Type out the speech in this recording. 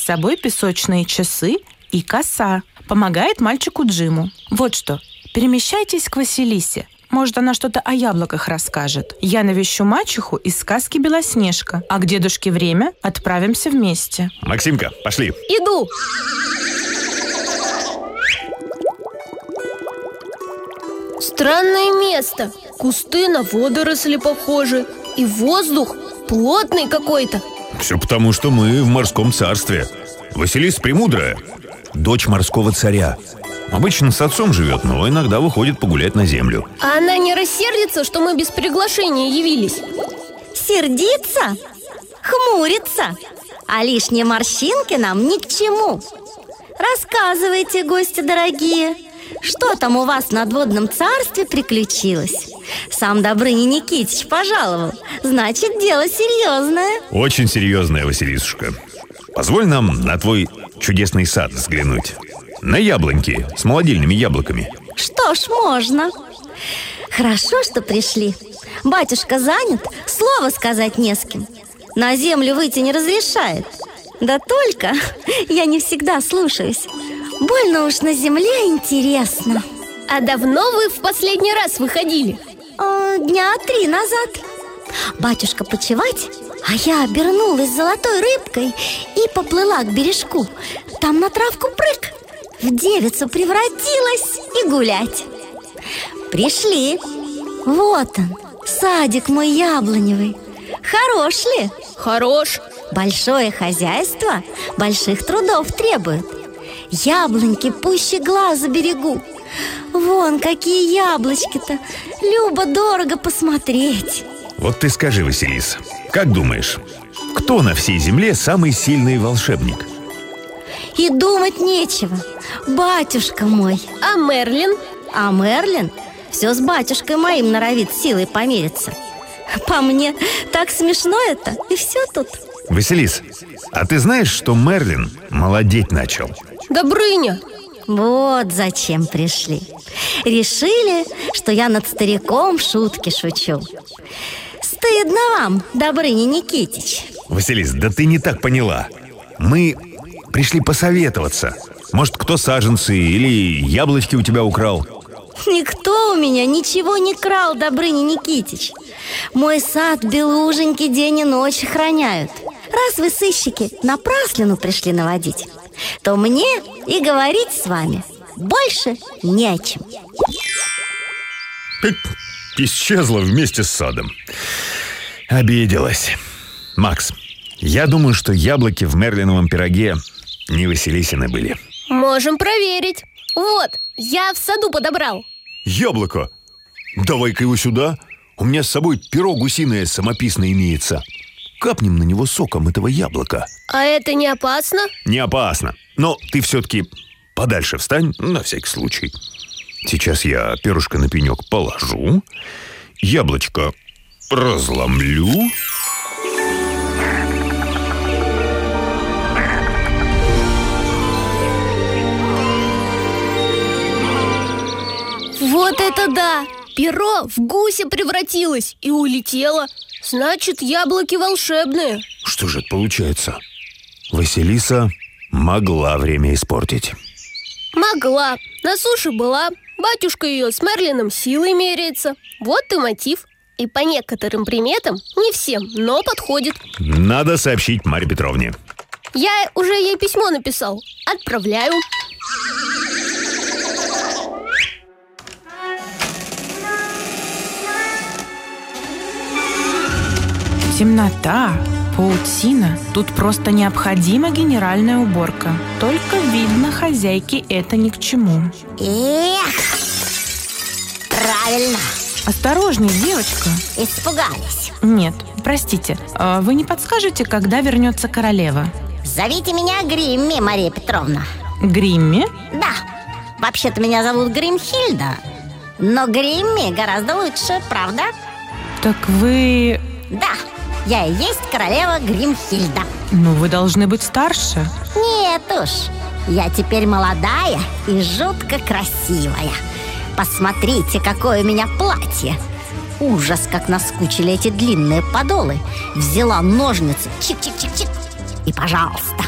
собой песочные часы и коса. Помогает мальчику Джиму. Вот что, перемещайтесь к Василисе. Может, она что-то о яблоках расскажет. Я навещу мачеху из сказки «Белоснежка», а к дедушке время отправимся вместе. Максимка, пошли. Иду. Странное место. Кусты на водоросли похожи. И воздух плотный какой-то. Все потому, что мы в морском царстве. Василиса Премудрая, дочь морского царя. Обычно с отцом живет, но иногда выходит погулять на землю. А она не рассердится, что мы без приглашения явились? Сердится? Хмурится? А лишние морщинки нам ни к чему. Рассказывайте, гости дорогие, что там у вас в надводном царстве приключилось? Сам Добрыня Никитич пожаловал. Значит, дело серьезное. Очень серьезное, Василисушка. Позволь нам на твой чудесный сад взглянуть. На яблоньки с молодильными яблоками. Что ж, можно. Хорошо, что пришли. Батюшка занят, слова сказать не с кем. На землю выйти не разрешает. Да только я не всегда слушаюсь. Больно уж на земле интересно. А давно вы в последний раз выходили? Дня 3 назад. Батюшка почевать, а я обернулась золотой рыбкой и поплыла к бережку. Там на травку прыг, в девицу превратилась и гулять. Пришли. Вот он, садик мой яблоневый. Хорош ли? Хорош. Большое хозяйство больших трудов требует. Яблоньки пуще глаза берегу. Вон какие яблочки-то. Любо-дорого посмотреть. Вот ты скажи, Василиса, как думаешь, кто на всей земле самый сильный волшебник? И думать нечего. Батюшка мой. А Мерлин? А Мерлин все с батюшкой моим норовит силой помериться. По мне, так смешно это, и все тут. Василис, а ты знаешь, что Мерлин молодеть начал? Добрыня. Вот зачем пришли. Решили, что я над стариком шутки шучу. Стыдно вам, Добрыня Никитич. Василис, да ты не так поняла. Мы пришли посоветоваться. Может, кто саженцы или яблочки у тебя украл? Никто у меня ничего не крал, Добрыня Никитич. Мой сад белуженький день и ночь охраняют. Раз вы, сыщики, напраслину пришли наводить, то мне и говорить с вами больше не о чем. Исчезла вместе с садом. Обиделась. Макс, я думаю, что яблоки в Мерлиновом пироге не Василисины были. Можем проверить. Вот, я в саду подобрал. Яблоко? Давай-ка его сюда. У меня с собой перо гусиное самописное имеется. Капнем на него соком этого яблока. А это не опасно? Не опасно. Но ты все-таки подальше встань, на всякий случай. Сейчас я перышко на пенек положу, яблочко разломлю. Вот это да! Перо в гуся превратилось и улетело. Значит, яблоки волшебные. Что же это получается? Василиса могла время испортить. Могла. На суше была. Батюшка ее с Мерлином силой меряется. Вот и мотив. И по некоторым приметам, не всем, но подходит. Надо сообщить Марье Петровне. Я уже ей письмо написал. Отправляю. Темнота, паутина. Тут просто необходима генеральная уборка. Только видно, хозяйке это ни к чему. Эх, правильно. Осторожней, девочка. Испугались. Нет, простите, вы не подскажете, когда вернется королева? Зовите меня Гримми, Мария Петровна. Гримми? Да, вообще-то меня зовут Гримхильда, но Гримми гораздо лучше, правда? Так вы... Да, я и есть королева Гримхильда. Ну, вы должны быть старше. Нет уж, я теперь молодая и жутко красивая. Посмотрите, какое у меня платье. Ужас, как наскучили эти длинные подолы. Взяла ножницы, чик-чик-чик-чик, и, пожалуйста,